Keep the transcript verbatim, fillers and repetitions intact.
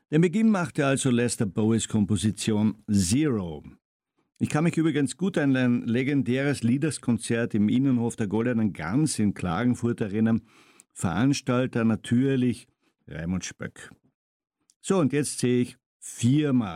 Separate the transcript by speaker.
Speaker 1: Den Beginn machte also Lester Bowies Komposition Zero. Ich kann mich übrigens gut an ein legendäres Liederskonzert im Innenhof der Goldenen Gans in Klagenfurt erinnern. Veranstalter natürlich Raimund Spöck. So, und jetzt sehe ich viermal